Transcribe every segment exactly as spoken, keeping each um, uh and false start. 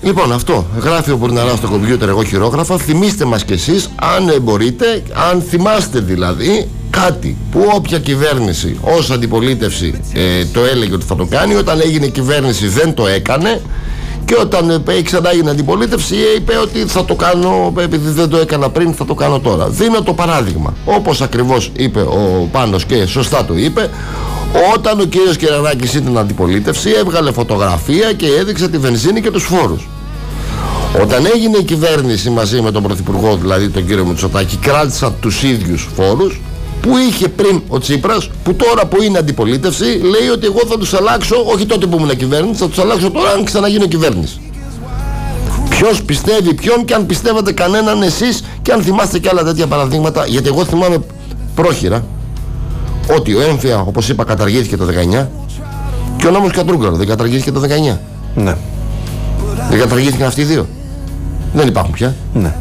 Λοιπόν, αυτό γράφει ο Μπουρναράς στο κομπιούτερ, εγώ χειρόγραφα. Θυμήστε μας κι εσείς, αν μπορείτε, αν θυμάστε δηλαδή κάτι που όποια κυβέρνηση ως αντιπολίτευση ε, το έλεγε ότι θα το κάνει, όταν έγινε κυβέρνηση δεν το έκανε, και όταν ε, ξανά έγινε αντιπολίτευση είπε ότι θα το κάνω, επειδή δεν το έκανα πριν θα το κάνω τώρα. Δίνω το παράδειγμα, όπως ακριβώς είπε ο Πάνος και σωστά το είπε, όταν ο κύριος Κυρανάκης ήταν αντιπολίτευση έβγαλε φωτογραφία και έδειξε τη βενζίνη και τους φόρους. Όταν έγινε η κυβέρνηση μαζί με τον Πρωθυπουργό, δηλαδή τον κύριο Μητσοτάκη, κράτησαν τους ίδιους φόρους που είχε πριν ο Τσίπρας, που τώρα που είναι αντιπολίτευση λέει ότι εγώ θα τους αλλάξω, όχι τότε που ήμουν κυβέρνηση, θα τους αλλάξω τώρα αν ξαναγίνω κυβέρνηση. Ποιος πιστεύει ποιον, και αν πιστεύετε κανέναν εσείς, και αν θυμάστε και άλλα τέτοια παραδείγματα, γιατί εγώ θυμάμαι πρόχειρα ότι ο έμφυα, όπως είπα, καταργήθηκε το δεκαεννιά και ο νόμος Κατρούγκαλο δεν καταργήθηκε το δεκαεννιά. Ναι. Δεν καταργήθηκαν αυτοί οι δύο. Δεν υπάρχουν πια. Ναι.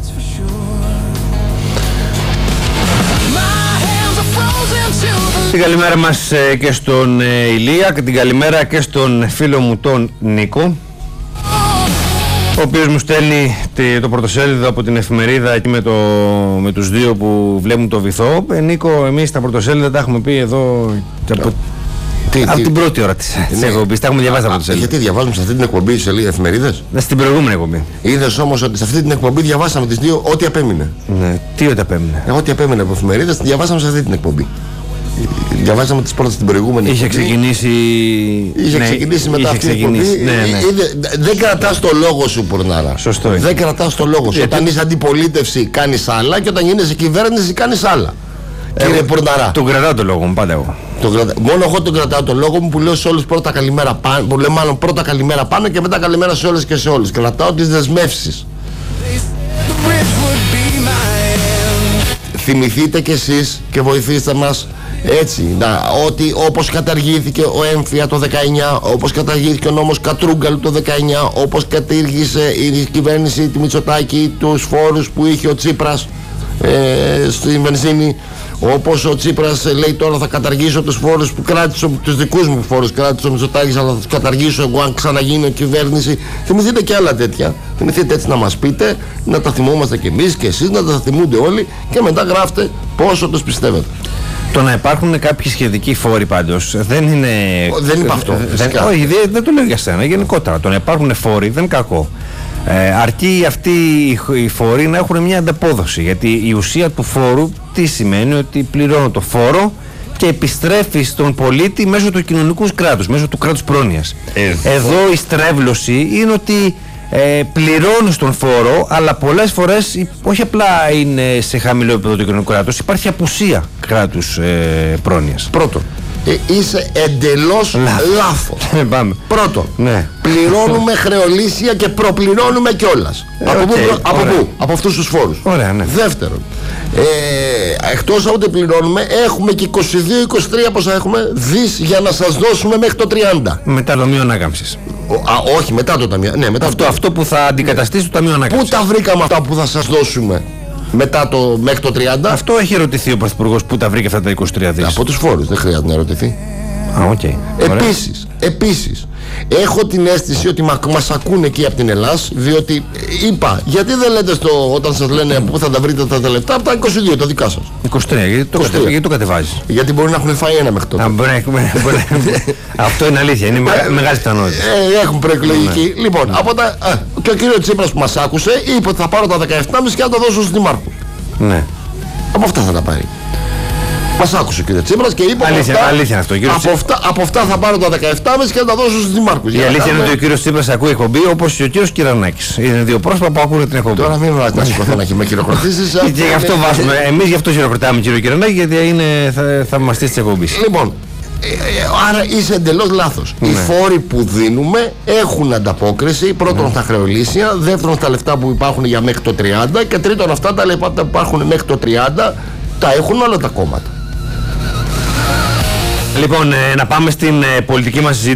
Την καλημέρα μας ε, και στον ε, Ηλία, και την καλημέρα και στον φίλο μου τον Νίκο, ο οποίος μου στέλνει το πρωτοσέλιδο από την εφημερίδα εκεί με, το, με τους δύο που βλέπουν το βυθό. Ε, Νίκο, εμείς τα πρωτοσέλιδα τα έχουμε πει εδώ από, τι, από τι, την πρώτη ώρα της ναι. εκπομπής. Τα έχουμε διαβάσει τα πρωτοσέλιδα. Γιατί διαβάζουμε σε αυτή την εκπομπή σε λίγες εφημερίδες? Στην προηγούμενη εκπομπή. Είδες όμως ότι σε αυτή την εκπομπή διαβάσαμε τις δύο ό,τι απέμεινε. Ναι, τι ό,τι απέμεινε. Ε, ό,τι απέμεινε από εφημερίδες διαβάσαμε σε αυτή την εκπομπή. Διαβάσαμε τις πρώτες την προηγούμενη. Είχε ξεκινήσει. Είχε ναι, ξεκινήσει μετά αυτή την εκπομπή. Ναι, ναι. Είδε, δεν κρατάς το λόγο σου, Πουρνάρα. Σωστό. Δεν κρατάς το λόγο σου. Γιατί... Όταν είσαι αντιπολίτευση κάνεις άλλα, και όταν γίνεσαι κυβέρνηση κάνεις άλλα. Ε, Κύριε Πουρναρά. Τον κρατάω το λόγο μου, πάντα εγώ. Κρατα... Μόνο εγώ τον κρατάω το λόγο μου, που λέω σε όλους πρώτα καλημέρα πάνω. Που λέω μάλλον πρώτα καλημέρα πάνω και μετά καλημέρα σε όλες και σε όλους. Κρατάω τις δεσμεύσεις. Θυμηθείτε κι εσείς και βοηθήστε μας έτσι, να, ότι όπως καταργήθηκε ο έμφυα το δεκαεννιά, όπως καταργήθηκε ο νόμος Κατρούγκαλου το δεκαεννιά, όπως κατήργησε η κυβέρνηση τη Μητσοτάκη τους φόρους που είχε ο Τσίπρας ε, στη βενζίνη, όπως ο Τσίπρας λέει τώρα θα καταργήσω τους φόρους που κράτησε, τους δικούς μου φόρους κράτησε ο Μητσοτάκης, αλλά θα τους καταργήσω εγώ αν ξαναγίνω κυβέρνηση. Θυμηθείτε και άλλα τέτοια. Θυμηθείτε έτσι να μας πείτε, να τα θυμόμαστε κι εμείς και εσείς, να τα θυμούνται όλοι, και μετά γράφτε πόσο τους πιστεύετε. Το να υπάρχουν κάποιοι σχετικοί φόροι πάντως δεν είναι. Δεν είπα αυτό. Δεν, όχι, δεν, δεν το λέω για σένα, γενικότερα. Το να υπάρχουν φόροι δεν είναι κακό. Ε, αρκεί αυτοί οι φόροι να έχουν μια ανταπόδοση. Γιατί η ουσία του φόρου τι σημαίνει? Ότι πληρώνω το φόρο και επιστρέφει στον πολίτη μέσω του κοινωνικού κράτους, μέσω του κράτους πρόνοιας. Εδώ, Εδώ η στρέβλωση είναι ότι ε, πληρώνεις τον φόρο, αλλά πολλές φορές όχι απλά είναι σε χαμηλό επίπεδο του κοινωνικού κράτους, υπάρχει απουσία κράτους ε, πρόνοιας. Πρώτον, ε, είσαι εντελώς λάθος. Πάμε. Πρώτον, ναι. Πληρώνουμε χρεολύσια και προπληρώνουμε κιόλας. Ε, από, okay, πού, από πού? Από αυτούς τους φόρους. Ωραία, ναι. Δεύτερον, ε, εκτός από ότι πληρώνουμε, έχουμε και είκοσι δύο είκοσι τρία πόσα έχουμε δις για να σας δώσουμε μέχρι το τριάντα. Μετά το Ταμείο Ανάκαμψης. Α, όχι, μετά το Ταμείο. Ναι, μετά αυτό, το... αυτό που θα αντικαταστήσει το Ταμείο Ανάκαμψης. Πού τα βρήκαμε αυτά που θα σας δώσουμε μετά το, μέχρι το τριάντα? Αυτό έχει ερωτηθεί ο Πρωθυπουργός, πού τα βρήκε αυτά τα είκοσι τρία δις. Από τους φόρους, δεν χρειάζεται να ερωτηθεί. Α, οκ. Okay. Επίσης, επίσης, έχω την αίσθηση ότι μας ακούνε εκεί από την Ελλάς, διότι είπα, γιατί δεν λέτε στο, όταν σας λένε πού θα τα βρείτε τα λεφτά, από τα είκοσι δύο, τα δικά σας. είκοσι τρία, γιατί το, είκοσι τρία. Γιατί το κατεβάζεις? Γιατί μπορεί να έχουν φάει ένα μέχρι τότε. Α, μπορεί, μπορεί, μπορεί, αυτό είναι αλήθεια, είναι μεγάλη πιθανότητα. Ε, έχουν προεκλογική. Ναι. Λοιπόν, ναι. Από τα, α, και ο κύριος Τσίπρας που μας άκουσε είπε ότι θα πάρω τα δεκαεπτά κόμμα πέντε και θα τα δώσω στους δημάρχους. Ναι. Από αυτά θα τα πάρει. Μας άκουσε ο κ. Τσίπρας και είπε αλήθεια, αυτά, αλήθεια αυτό, από, αυτά, από αυτά θα πάρω τα δεκαεπτά κόμμα πέντε και θα τα δώσω στους δημάρχους. Η αλήθεια είναι ότι ο κ. Τσίπρας ακούει εκπομπή όπως και ο κ. Κυρανάκης. Είναι δύο πρόσωπα που ακούνε την εκπομπή. Τώρα μην βάζετε να σηκωθώ να με χειροκροτήσεις. Και γι' αυτό βάζουμε. Εμείς γι' αυτό χειροκροτάμε κ. Κυρανάκη, γιατί είναι θαυμαστής της εκπομπής. Λοιπόν, άρα είσαι εντελώς λάθος. Ναι. Οι φόροι που δίνουμε έχουν ανταπόκριση. Πρώτον, ναι, στα χρεολύσια, δεύτερον στα λεφτά που υπάρχουν για μέχρι το τριάντα, και τρίτον αυτά τα λεφτά που υπάρχουν μέχρι το τριάντα τα έχουν όλα τα κόμματα. Λοιπόν, ε, να πάμε στην ε, πολιτική μας συζήτηση.